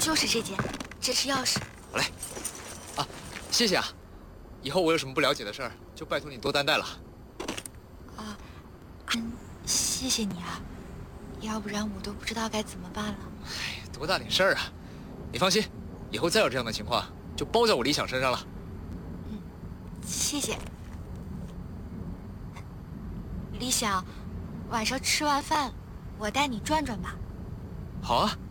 就是这件，这是钥匙。 好嘞。啊，谢谢啊。以后我有什么不了解的事儿，就拜托你多担待了。 啊，谢谢你啊，要不然我都不知道该怎么办了。 哎，多大点事儿啊！你放心，以后再有这样的情况，就包在我理想身上了。 嗯，谢谢。理想，晚上吃完饭，我带你转转吧。 好啊。